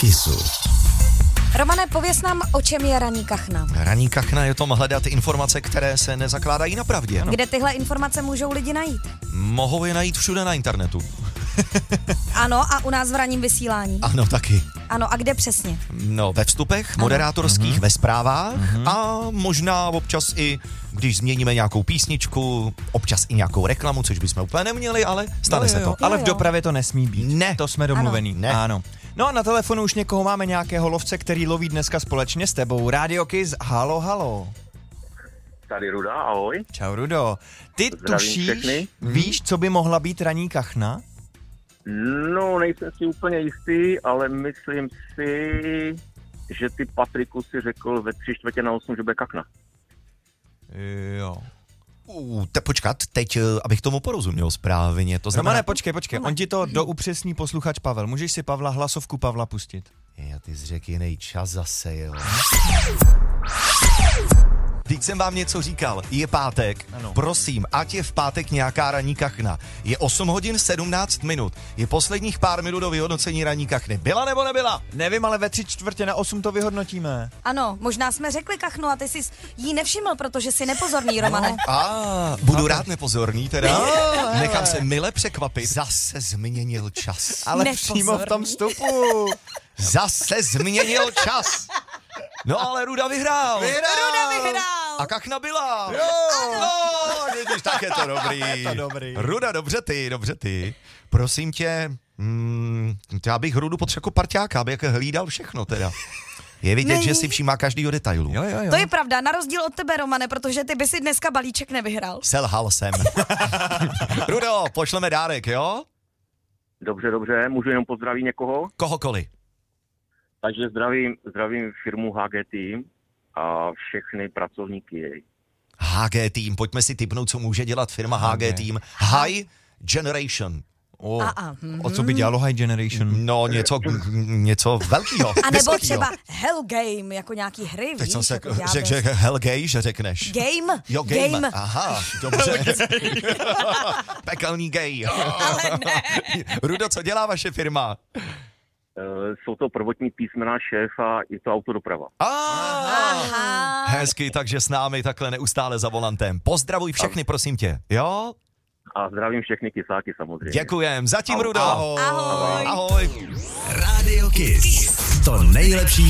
Kissu. Romane, pověz nám, o čem je ranní kachna. Ranní kachna je o tom hledat informace, které se nezakládají na pravdě. Kde tyhle informace můžou lidi najít? Mohou je najít všude na internetu. Ano, a u nás v ranním vysílání. Ano, taky. Ano, a kde přesně? No, ve vstupech moderátorských, ve zprávách a možná občas i, když změníme nějakou písničku, občas i nějakou reklamu, což bychom úplně neměli, ale stane se to. Ale v dopravě to nesmí být. Ne. To jsme domluvený. Ne. Ano. No a na telefonu už někoho máme, nějakého lovce, který loví dneska společně s tebou. Radio Kiss, halo, halo. Tady Ruda, ahoj. Čau, Rudo. Ty Zdravím tušíš, všechny. víš, co by mohla být ranní kachna? No, nejsem si úplně jistý, ale myslím si, že ty Patriku si řekl ve 7:45, že bude kachna. Jo. Počkat, teď, abych tomu porozuměl správně, to znamená... Romane, počkej, on ti to doupřesní posluchač Pavel. Můžeš si hlasovku Pavla pustit? Já ty jsi řekl jiný čas zase, jo. Teď jsem vám něco říkal, je pátek, ano. Prosím, ať je v pátek nějaká ranní kachna. Je 8 hodin 17 minut, je posledních pár minut do vyhodnocení ranní kachny. Byla nebo nebyla? Nevím, ale ve 7:45 to vyhodnotíme. Ano, možná jsme řekli kachnu a ty jsi jí nevšiml, protože jsi nepozorný, Romane. Budu rád nepozorný teda. Nechám se mile překvapit. Zase změnil čas. Ale Nepozorný. přímo v tom vstupu. Zase změnil čas. No ale Ruda vyhrál. Ruda vyhrál. A kachna byla. No, vidíš, tak je to dobrý. Ruda, dobře ty. Prosím tě, já bych Rudu potřeboval jako parťáka, aby jak hlídal všechno teda. Je vidět, že si všímá každýho detailu. Jo. To je pravda, na rozdíl od tebe, Romane, protože ty by si dneska balíček nevyhrál. Selhal jsem. Rudo, pošleme dárek, jo? Dobře, můžu jenom pozdravit někoho? Kohokoliv. Takže zdravím firmu HG Team a všechny pracovníky jej. HG Team, pojďme si tipnout, co může dělat firma HG Team. High Generation. O co by dělalo High Generation? No, něco velkýho. A nebo třeba Hell Game, jako nějaký hry, teď víš? jsem se jako řekl Hell Gay, že řekneš. Game? Jo, game. Aha, dobře. Pekelný gay. Ale ne. Rudo, co dělá vaše firma? Jsou to prvotní písmena šéfa, je to autodoprava. Aha. Hezky, takže s námi takhle neustále za volantem. Pozdravuj všechny, prosím tě, jo? A zdravím všechny kysáky samozřejmě. Děkujem, zatím Rudo. Ahoj. Ahoj. Ahoj. Radio Kiss. To nejlepší